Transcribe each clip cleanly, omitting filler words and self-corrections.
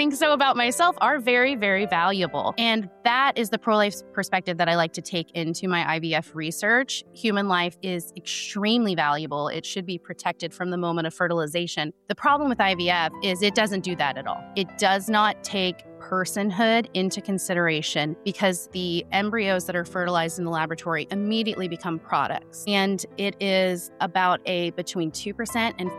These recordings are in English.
think so about myself are very, very valuable. And that is the pro-life perspective that I like to take into my IVF research. Human life is extremely valuable. It should be protected from the moment of fertilization. The problem with IVF is it doesn't do that at all. It does not take personhood into consideration because the embryos that are fertilized in the laboratory immediately become products. And it is about a between 2% and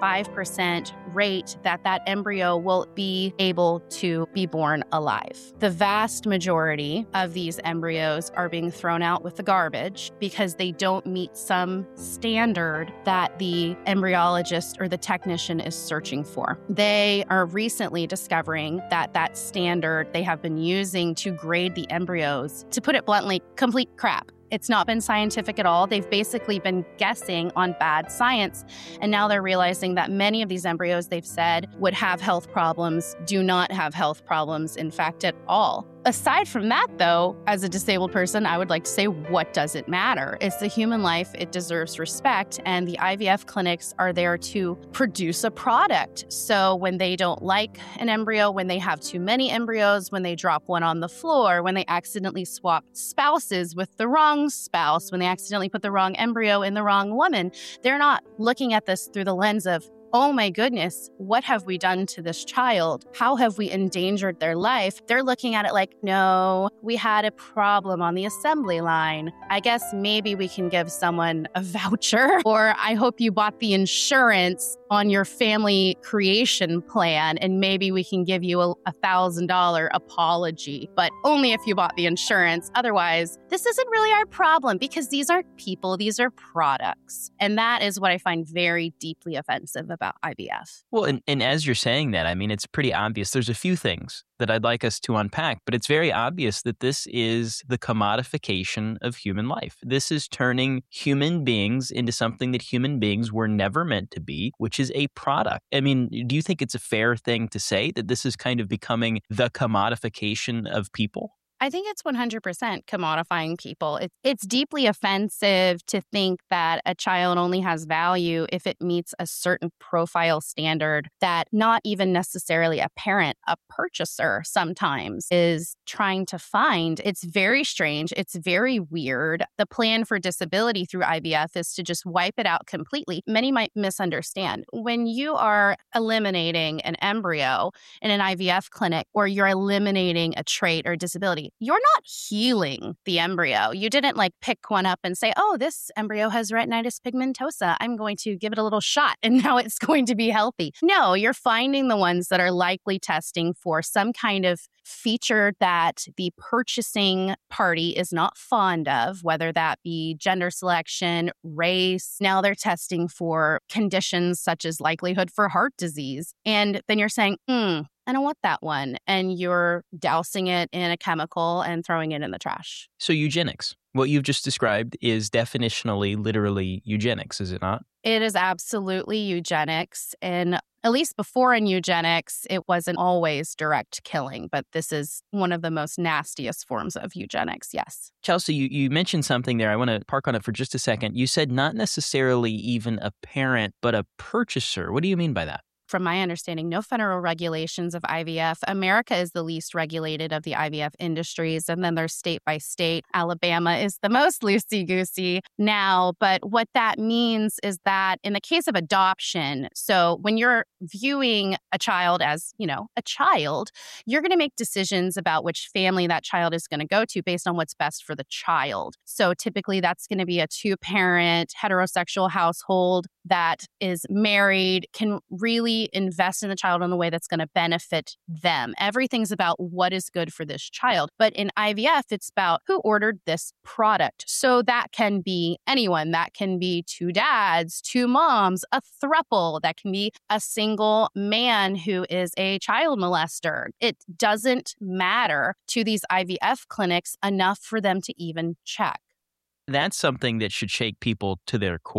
5% rate that embryo will be able to be born alive. The vast majority of these embryos are being thrown out with the garbage because they don't meet some standard that the embryologist or the technician is searching for. They are recently discovering that standard they have been using to grade the embryos, to put it bluntly, complete crap. It's not been scientific at all. They've basically been guessing on bad science. And now they're realizing that many of these embryos they've said would have health problems, do not have health problems, in fact, at all. Aside from that, though, as a disabled person, I would like to say, what does it matter? It's the human life. It deserves respect. And the IVF clinics are there to produce a product. So when they don't like an embryo, when they have too many embryos, when they drop one on the floor, when they accidentally swap spouses with the wrong spouse, when they accidentally put the wrong embryo in the wrong woman, they're not looking at this through the lens of, oh my goodness, what have we done to this child? How have we endangered their life? They're looking at it like, no, we had a problem on the assembly line. I guess maybe we can give someone a voucher, or I hope you bought the insurance on your family creation plan, and maybe we can give you a $1,000 apology, but only if you bought the insurance. Otherwise, this isn't really our problem because these aren't people, these are products. And that is what I find very deeply offensive about IVF. Well, and as you're saying that, I mean, it's pretty obvious. There's a few things that I'd like us to unpack, but it's very obvious that this is the commodification of human life. This is turning human beings into something that human beings were never meant to be, which is a product. I mean, do you think it's a fair thing to say that this is kind of becoming the commodification of people? I think it's 100% commodifying people. It's deeply offensive to think that a child only has value if it meets a certain profile standard that not even necessarily a parent, a purchaser sometimes is trying to find. It's very strange. It's very weird. The plan for disability through IVF is to just wipe it out completely. Many might misunderstand. When you are eliminating an embryo in an IVF clinic, or you're eliminating a trait or disability, you're not healing the embryo. You didn't pick one up and say, oh, this embryo has retinitis pigmentosa. I'm going to give it a little shot and now it's going to be healthy. No, you're finding the ones that are likely testing for some kind of feature that the purchasing party is not fond of, whether that be gender selection, race. Now they're testing for conditions such as likelihood for heart disease. And then you're saying, I don't want that one. And you're dousing it in a chemical and throwing it in the trash. So eugenics, what you've just described is definitionally, literally eugenics, is it not? It is absolutely eugenics. And at least before in eugenics, it wasn't always direct killing, but this is one of the most nastiest forms of eugenics, yes. Chelsea, you mentioned something there. I want to park on it for just a second. You said not necessarily even a parent, but a purchaser. What do you mean by that? From my understanding, no federal regulations of IVF. America is the least regulated of the IVF industries, and then there's state by state. Alabama is the most loosey-goosey now, but what that means is that in the case of adoption, so when you're viewing a child as, a child, you're going to make decisions about which family that child is going to go to based on what's best for the child. So typically that's going to be a two-parent heterosexual household that is married, can really invest in the child in the way that's going to benefit them. Everything's about what is good for this child. But in IVF, it's about who ordered this product. So that can be anyone. That can be two dads, two moms, a throuple. That can be a single man who is a child molester. It doesn't matter to these IVF clinics enough for them to even check. That's something that should shake people to their core.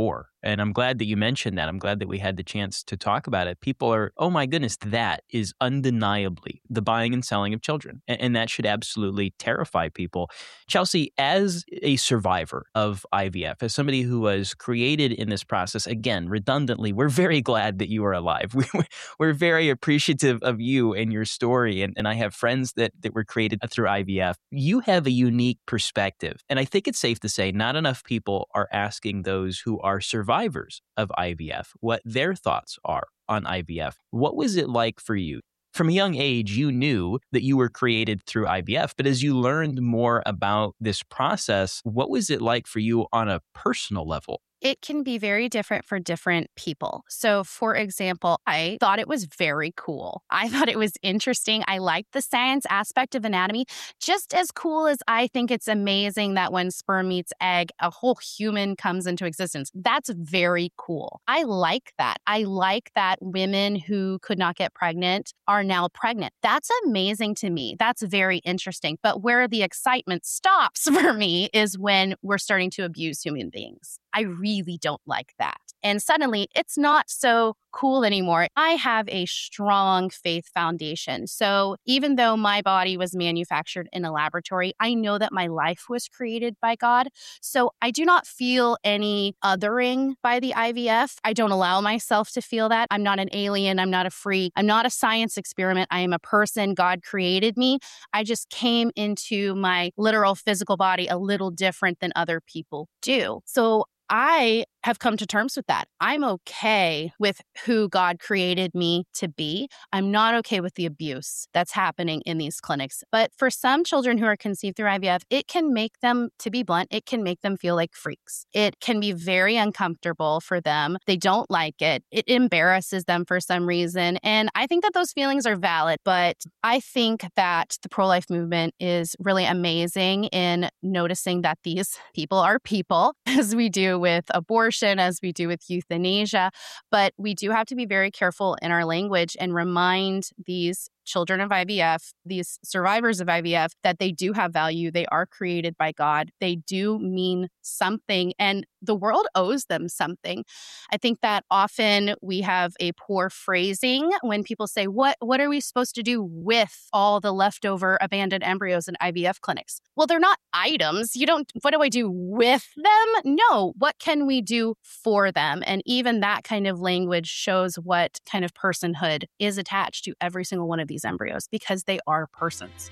And I'm glad that you mentioned that. I'm glad that we had the chance to talk about it. People are, oh my goodness, that is undeniably the buying and selling of children. And that should absolutely terrify people. Chelsea, as a survivor of IVF, as somebody who was created in this process, again, redundantly, we're very glad that you are alive. We're very appreciative of you and your story. And I have friends that were created through IVF. You have a unique perspective. And I think it's safe to say not enough people are asking those who are survivors of IVF what their thoughts are on IVF. What was it like for you? From a young age, you knew that you were created through IVF, but as you learned more about this process, what was it like for you on a personal level? It can be very different for different people. So, for example, I thought it was very cool. I thought it was interesting. I liked the science aspect of anatomy just as cool as I think it's amazing that when sperm meets egg, a whole human comes into existence. That's very cool. I like that. I like that women who could not get pregnant are now pregnant. That's amazing to me. That's very interesting. But where the excitement stops for me is when we're starting to abuse human beings. I really don't like that. And suddenly it's not so cool anymore. I have a strong faith foundation. So even though my body was manufactured in a laboratory, I know that my life was created by God. So I do not feel any othering by the IVF. I don't allow myself to feel that. I'm not an alien. I'm not a freak. I'm not a science experiment. I am a person. God created me. I just came into my literal physical body a little different than other people do. So I have come to terms with that. I'm okay with who God created me to be. I'm not okay with the abuse that's happening in these clinics. But for some children who are conceived through IVF, it can make them, to be blunt, it can make them feel like freaks. It can be very uncomfortable for them. They don't like it. It embarrasses them for some reason. And I think that those feelings are valid. But I think that the pro-life movement is really amazing in noticing that these people are people, as we do with abortion, as we do with euthanasia. But we do have to be very careful in our language and remind these children of IVF, these survivors of IVF, that they do have value. They are created by God. They do mean something, and the world owes them something. I think that often we have a poor phrasing when people say, what are we supposed to do with all the leftover abandoned embryos in IVF clinics? Well, they're not items. What do I do with them? No, what can we do for them? And even that kind of language shows what kind of personhood is attached to every single one of these embryos, because they are persons.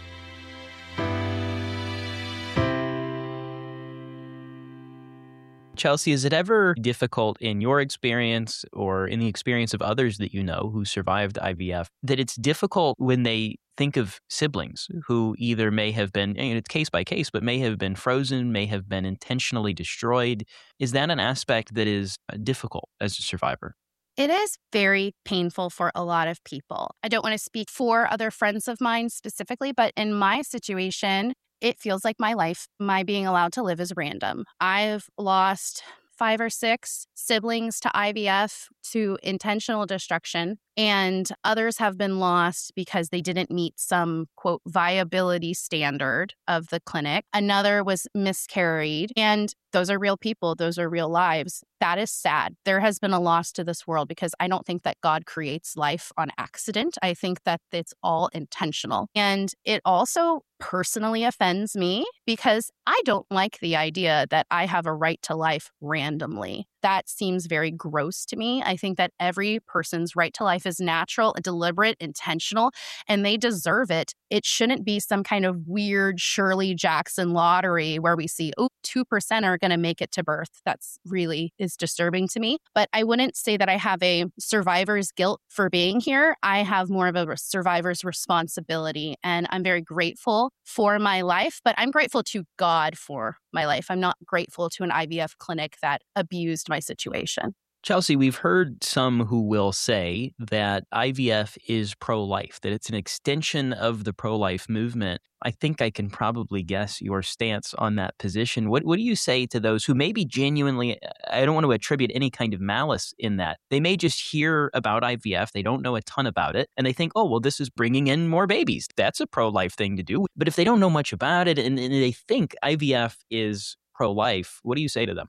Chelsea, is it ever difficult in your experience or in the experience of others that you know who survived IVF, that it's difficult when they think of siblings who either may have been, it's case by case, but may have been frozen, may have been intentionally destroyed? Is that an aspect that is difficult as a survivor? It is very painful for a lot of people. I don't want to speak for other friends of mine specifically, but in my situation, it feels like my life, my being allowed to live is random. I've lost 5 or 6 siblings to IVF, to intentional destruction, and others have been lost because they didn't meet some, quote, viability standard of the clinic. Another was miscarried, and those are real people. Those are real lives. That is sad. There has been a loss to this world because I don't think that God creates life on accident. I think that it's all intentional. And it also personally offends me because I don't like the idea that I have a right to life randomly. That seems very gross to me. I think that every person's right to life is natural, deliberate, intentional, and they deserve it. It shouldn't be some kind of weird Shirley Jackson lottery where we see, 2% are going to make it to birth. That's really is disturbing to me. But I wouldn't say that I have a survivor's guilt for being here. I have more of a survivor's responsibility, and I'm very grateful for my life, but I'm grateful to God for my life. I'm not grateful to an IVF clinic that abused my situation. Chelsea, we've heard some who will say that IVF is pro-life, that it's an extension of the pro-life movement. I think I can probably guess your stance on that position. What do you say to those who maybe genuinely, I don't want to attribute any kind of malice in that. They may just hear about IVF, they don't know a ton about it, and they think, oh, well, this is bringing in more babies. That's a pro-life thing to do. But if they don't know much about it and they think IVF is pro-life, what do you say to them?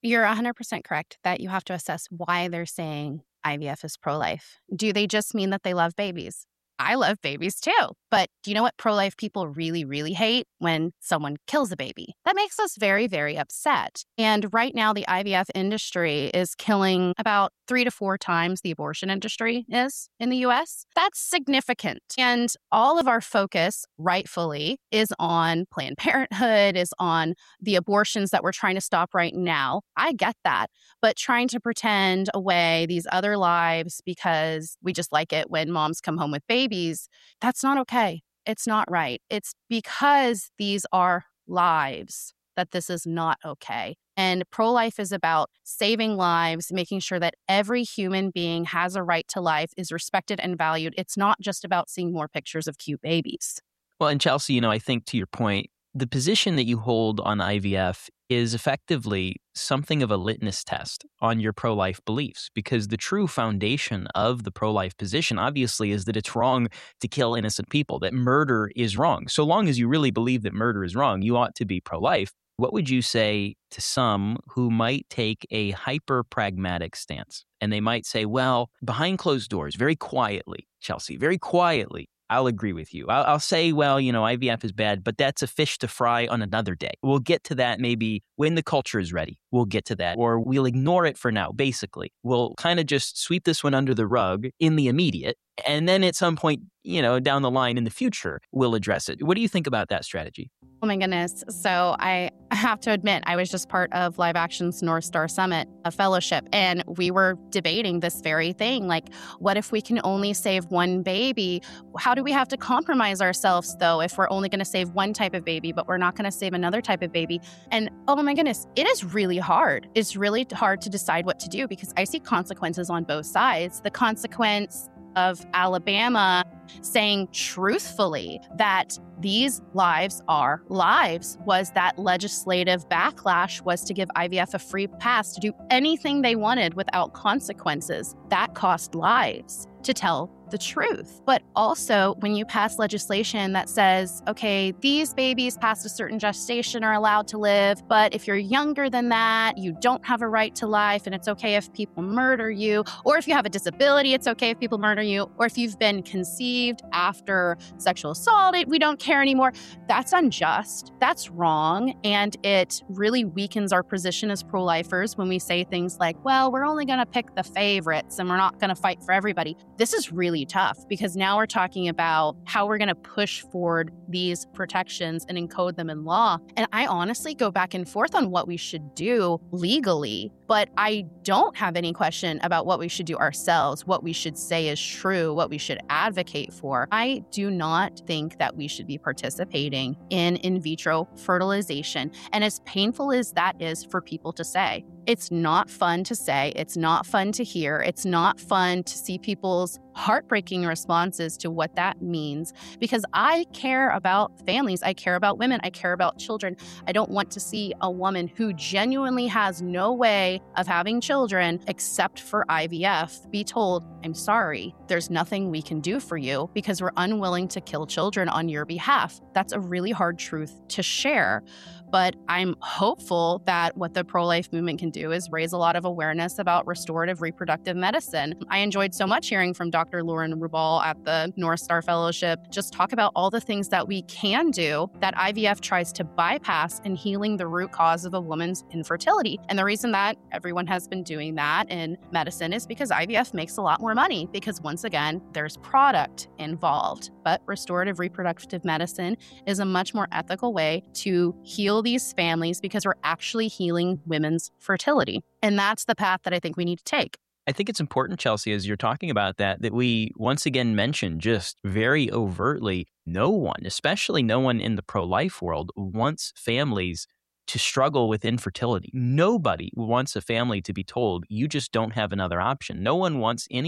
You're 100% correct that you have to assess why they're saying IVF is pro-life. Do they just mean that they love babies? I love babies too. But do you know what pro-life people really, really hate? When someone kills a baby. That makes us very, very upset. And right now, the IVF industry is killing about 3 to 4 times the abortion industry is in the US. That's significant. And all of our focus, rightfully, is on Planned Parenthood, is on the abortions that we're trying to stop right now. I get that. But trying to pretend away these other lives because we just like it when moms come home with babies, that's not okay. It's not right. It's because these are lives that this is not okay. And pro-life is about saving lives, making sure that every human being has a right to life, is respected and valued. It's not just about seeing more pictures of cute babies. Well, and Chelsea, I think to your point, the position that you hold on IVF is effectively something of a litmus test on your pro-life beliefs, because the true foundation of the pro-life position obviously is that it's wrong to kill innocent people, that murder is wrong. So long as you really believe that murder is wrong, you ought to be pro-life. What would you say to some who might take a hyper-pragmatic stance? And they might say, well, behind closed doors, very quietly, Chelsea, very quietly, I'll agree with you. I'll say, well, IVF is bad, but that's a fish to fry on another day. We'll get to that maybe when the culture is ready. We'll get to that. Or we'll ignore it for now, basically. We'll kind of just sweep this one under the rug in the immediate. And then at some point, down the line in the future, we'll address it. What do you think about that strategy? Oh my goodness. So I have to admit, I was just part of Live Action's North Star Summit, a fellowship, and we were debating this very thing. Like, what if we can only save one baby? How do we have to compromise ourselves, though, if we're only going to save one type of baby, but we're not going to save another type of baby? And oh my goodness, it is really hard. It's really hard to decide what to do because I see consequences on both sides. The consequence of Alabama saying truthfully that these lives are lives was that legislative backlash was to give IVF a free pass to do anything they wanted without consequences. That cost lives to tell the truth. But also, when you pass legislation that says, okay, these babies past a certain gestation are allowed to live, but if you're younger than that, you don't have a right to life, and it's okay if people murder you, or if you have a disability, it's okay if people murder you, or if you've been conceived after sexual assault, we don't care anymore. That's unjust. That's wrong. And it really weakens our position as pro-lifers when we say things like, well, we're only going to pick the favorites and we're not going to fight for everybody. This is really tough because now we're talking about how we're going to push forward these protections and encode them in law. And I honestly go back and forth on what we should do legally, but I don't have any question about what we should do ourselves, what we should say is true, what we should advocate for. I do not think that we should be participating in vitro fertilization. And as painful as that is for people to say, it's not fun to say, it's not fun to hear, it's not fun to see people's heartbreaking responses to what that means, because I care about families, I care about women, I care about children. I don't want to see a woman who genuinely has no way of having children except for IVF be told, I'm sorry, there's nothing we can do for you because we're unwilling to kill children on your behalf. That's a really hard truth to share. But I'm hopeful that what the pro-life movement can do is raise a lot of awareness about restorative reproductive medicine. I enjoyed so much hearing from Dr. Lauren Rubal at the North Star Fellowship just talk about all the things that we can do that IVF tries to bypass in healing the root cause of a woman's infertility. And the reason that everyone has been doing that in medicine is because IVF makes a lot more money because, once again, there's product involved. But restorative reproductive medicine is a much more ethical way to heal these families because we're actually healing women's fertility. And that's the path that I think we need to take. I think it's important, Chelsea, as you're talking about that we once again mention just very overtly, no one, especially no one in the pro-life world, wants families to struggle with infertility. Nobody wants a family to be told, you just don't have another option. No one wants anyone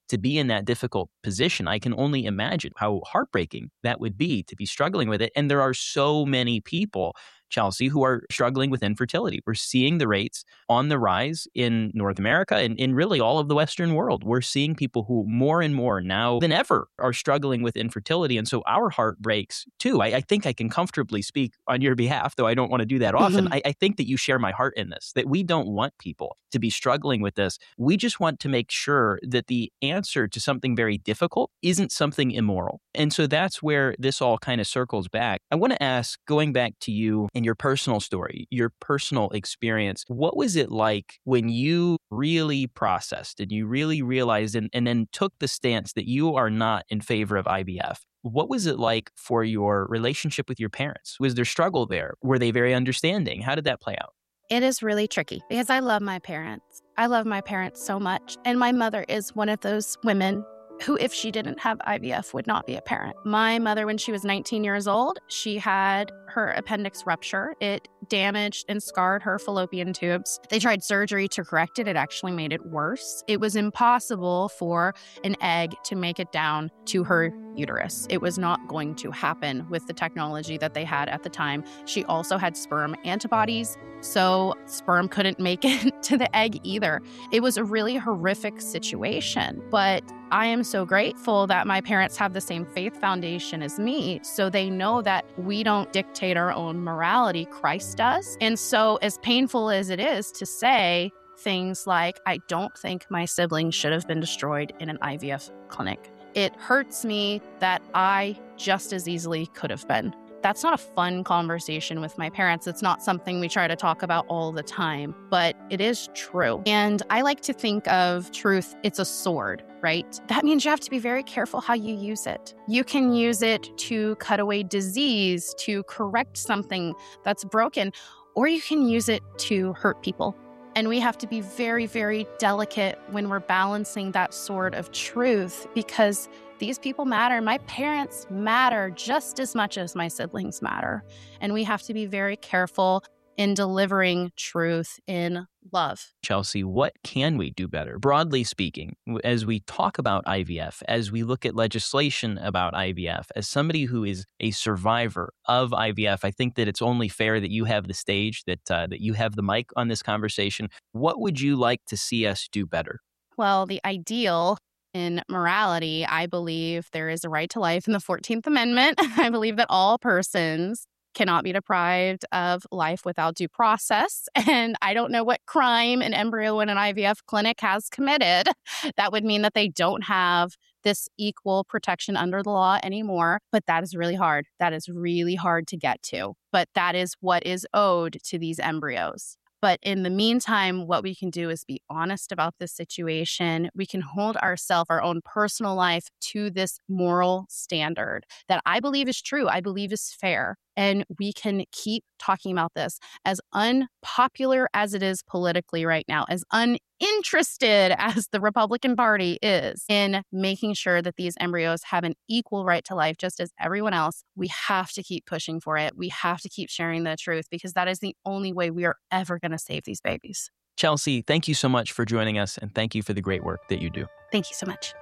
to be in that difficult position. I can only imagine how heartbreaking that would be to be struggling with it. And there are so many people, Chelsea, who are struggling with infertility. We're seeing the rates on the rise in North America and in really all of the Western world. We're seeing people who more and more now than ever are struggling with infertility. And so our heart breaks too. I think I can comfortably speak on your behalf, though I don't want to do that often. I think that you share my heart in this, that we don't want people to be struggling with this. We just want to make sure that the answer to something very difficult isn't something immoral. And so that's where this all kind of circles back. I want to ask, going back to you and your personal story, your personal experience, what was it like when you really processed and you really realized and then took the stance that you are not in favor of IVF? What was it like for your relationship with your parents? Was there struggle there? Were they very understanding? How did that play out? It is really tricky because I love my parents. I love my parents so much. And my mother is one of those women who, if she didn't have IVF, would not be a parent. My mother, when she was 19 years old, she had her appendix rupture. It damaged and scarred her fallopian tubes. They tried surgery to correct it. It actually made it worse. It was impossible for an egg to make it down to her uterus. It was not going to happen with the technology that they had at the time. She also had sperm antibodies, so sperm couldn't make it to the egg either. It was a really horrific situation, but I am so grateful that my parents have the same faith foundation as me, so they know that we don't dictate our own morality, Christ does. And so as painful as it is to say things like, I don't think my siblings should have been destroyed in an IVF clinic, it hurts me that I just as easily could have been. That's not a fun conversation with my parents. It's not something we try to talk about all the time, but it is true. And I like to think of truth, it's a sword, right? That means you have to be very careful how you use it. You can use it to cut away disease, to correct something that's broken, or you can use it to hurt people. And we have to be very, very delicate when we're balancing that sword of truth, because these people matter. My parents matter just as much as my siblings matter. And we have to be very careful in delivering truth in love. Chelsea, what can we do better? Broadly speaking, as we talk about IVF, as we look at legislation about IVF, as somebody who is a survivor of IVF, I think that it's only fair that you have the stage, that you have the mic on this conversation. What would you like to see us do better? Well, the ideal in morality, I believe there is a right to life in the 14th Amendment. I believe that all persons cannot be deprived of life without due process. And I don't know what crime an embryo in an IVF clinic has committed. That would mean that they don't have this equal protection under the law anymore. But that is really hard. That is really hard to get to. But that is what is owed to these embryos. But in the meantime, what we can do is be honest about this situation. We can hold ourselves, our own personal life, to this moral standard that I believe is true, I believe is fair. And we can keep talking about this, as unpopular as it is politically right now, as uninterested as the Republican Party is in making sure that these embryos have an equal right to life, just as everyone else. We have to keep pushing for it. We have to keep sharing the truth, because that is the only way we are ever going to save these babies. Chelsea, thank you so much for joining us, and thank you for the great work that you do. Thank you so much.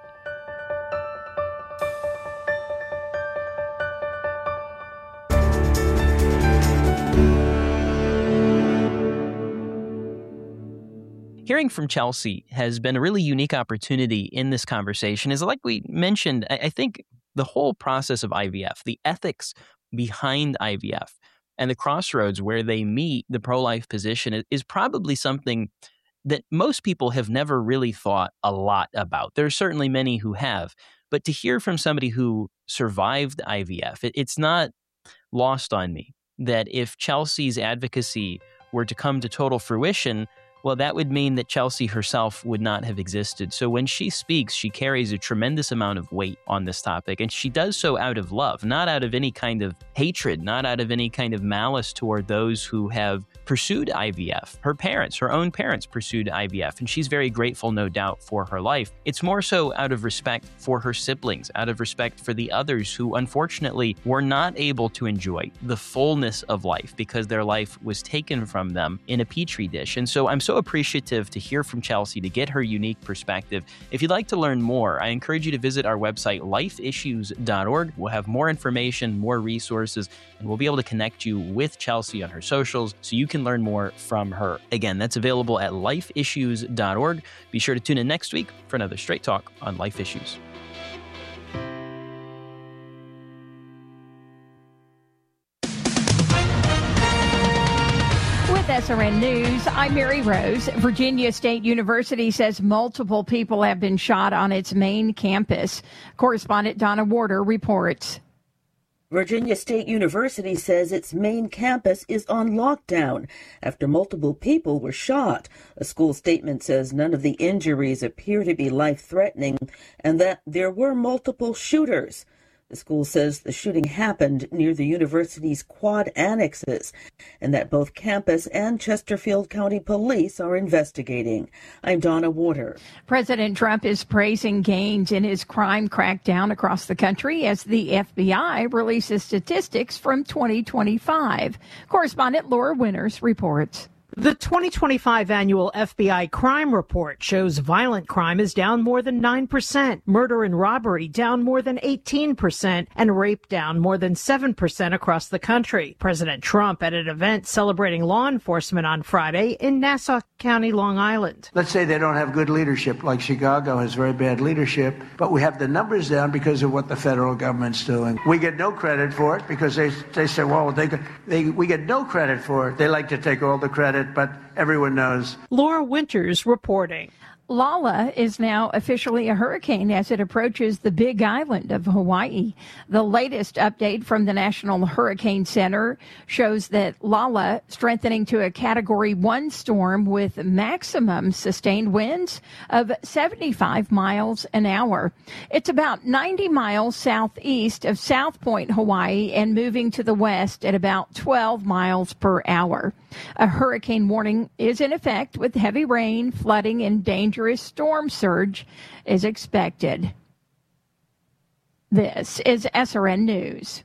Hearing from Chelsea has been a really unique opportunity in this conversation. Is like we mentioned, I think the whole process of IVF, the ethics behind IVF, and the crossroads where they meet the pro-life position is probably something that most people have never really thought a lot about. There are certainly many who have, but to hear from somebody who survived IVF, it's not lost on me that if Chelsea's advocacy were to come to total fruition, well, that would mean that Chelsea herself would not have existed. So when she speaks, she carries a tremendous amount of weight on this topic, and she does so out of love, not out of any kind of hatred, not out of any kind of malice toward those who have pursued IVF. Her own parents pursued IVF, and she's very grateful, no doubt, for her life. It's more so out of respect for her siblings, out of respect for the others who unfortunately were not able to enjoy the fullness of life because their life was taken from them in a petri dish. And so I'm so appreciative to hear from Chelsea, to get her unique perspective. If you'd like to learn more, I encourage you to visit our website, lifeissues.org. We'll have more information, more resources, and we'll be able to connect you with Chelsea on her socials so you can learn more from her. Again, that's available at lifeissues.org. Be sure to tune in next week for another Straight Talk on Life Issues. With SRN News, I'm Mary Rose. Virginia State University says multiple people have been shot on its main campus. Correspondent Donna Warder reports. Virginia State University says its main campus is on lockdown after multiple people were shot. A school statement says none of the injuries appear to be life-threatening and that there were multiple shooters. The school says the shooting happened near the university's quad annexes and that both campus and Chesterfield County Police are investigating. I'm Donna Warder. President Trump is praising gains in his crime crackdown across the country as the FBI releases statistics from 2025. Correspondent Laura Winters reports. The 2025 annual FBI crime report shows violent crime is down more than 9%, murder and robbery down more than 18%, and rape down more than 7% across the country. President Trump at an event celebrating law enforcement on Friday in Nassau County, Long Island. Let's say they don't have good leadership, like Chicago has very bad leadership, but we have the numbers down because of what the federal government's doing. We get no credit for it because they say, well, we get no credit for it. They like to take all the credit, but everyone knows. Laura Winters reporting. Lala is now officially a hurricane as it approaches the Big Island of Hawaii. The latest update from the National Hurricane Center shows that Lala strengthening to a Category 1 storm with maximum sustained winds of 75 miles an hour. It's about 90 miles southeast of South Point, Hawaii, and moving to the west at about 12 miles per hour. A hurricane warning is in effect with heavy rain, flooding, and dangerous storm surge is expected. This is SRN News.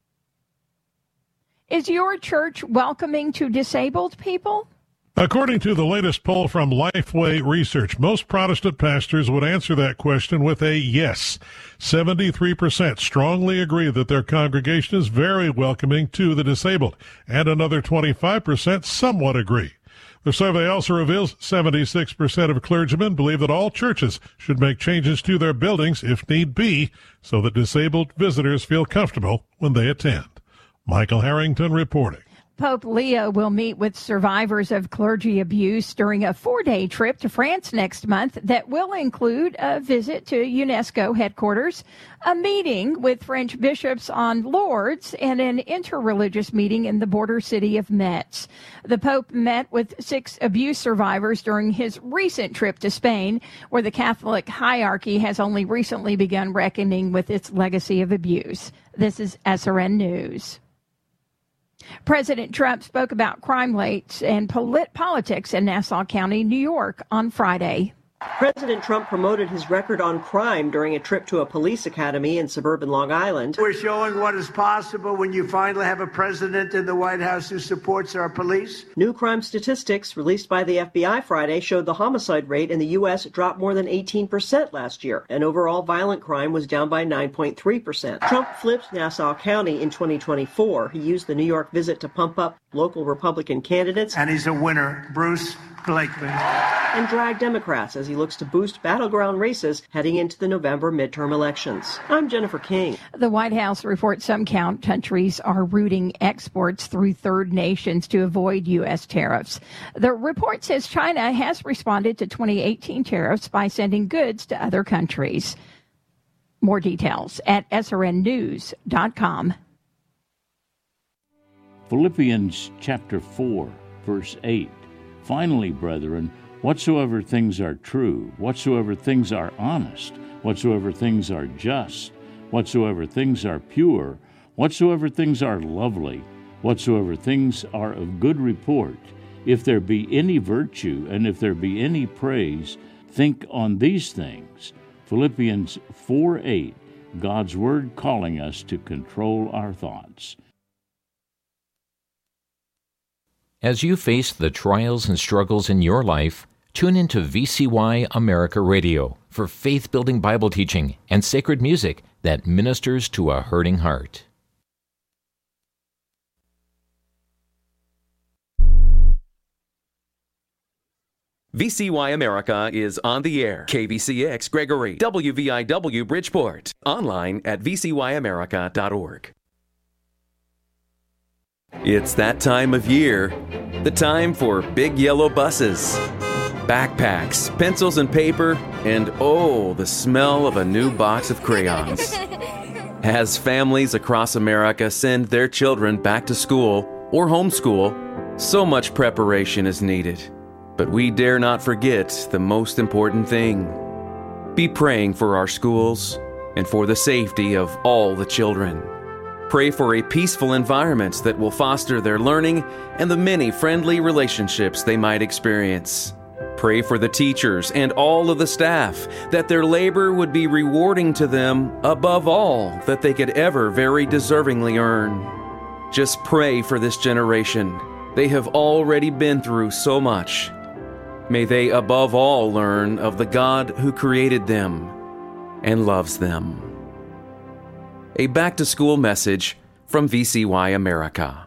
Is your church welcoming to disabled people? According to the latest poll from Lifeway Research, most Protestant pastors would answer that question with a yes. 73% strongly agree that their congregation is very welcoming to the disabled, and another 25% somewhat agree. The survey also reveals 76% of clergymen believe that all churches should make changes to their buildings if need be so that disabled visitors feel comfortable when they attend. Michael Harrington reporting. Pope Leo will meet with survivors of clergy abuse during a 4-day trip to France next month that will include a visit to UNESCO headquarters, a meeting with French bishops on Lourdes, and an interreligious meeting in the border city of Metz. The Pope met with 6 abuse survivors during his recent trip to Spain, where the Catholic hierarchy has only recently begun reckoning with its legacy of abuse. This is SRN News. President Trump spoke about crime rates and politics in Nassau County, New York on Friday. President Trump promoted his record on crime during a trip to a police academy in suburban Long Island. We're showing what is possible when you finally have a president in the White House who supports our police. New crime statistics released by the FBI Friday showed the homicide rate in the U.S. dropped more than 18% last year, and overall violent crime was down by 9.3%. Trump flipped Nassau County in 2024. He used the New York visit to pump up local Republican candidates. And he's a winner, Bruce Blakeman. And drag Democrats as he looks to boost battleground races heading into the November midterm elections. I'm Jennifer King. The White House reports some countries are routing exports through third nations to avoid U.S. tariffs. The report says China has responded to 2018 tariffs by sending goods to other countries. More details at srnnews.com. Philippians chapter 4, verse 8. Finally, brethren, whatsoever things are true, whatsoever things are honest, whatsoever things are just, whatsoever things are pure, Whatsoever things are lovely, whatsoever things are of good report, if there be any virtue, and if there be any praise, think on these things. Philippians 4:8, God's Word calling us to control our thoughts. As you face the trials and struggles in your life, tune into VCY America Radio for faith-building Bible teaching and sacred music that ministers to a hurting heart. VCY America is on the air. KBCX Gregory, WVIW Bridgeport. Online at vcyamerica.org. It's that time of year. The time for big yellow buses, backpacks, pencils and paper, and oh, the smell of a new box of crayons. As families across America send their children back to school or homeschool, so much preparation is needed. But we dare not forget the most important thing. Be praying for our schools and for the safety of all the children. Pray for a peaceful environment that will foster their learning and the many friendly relationships they might experience. Pray for the teachers and all of the staff, that their labor would be rewarding to them above all that they could ever very deservingly earn. Just pray for this generation. They have already been through so much. May they above all learn of the God who created them and loves them. A back-to-school message from VCY America.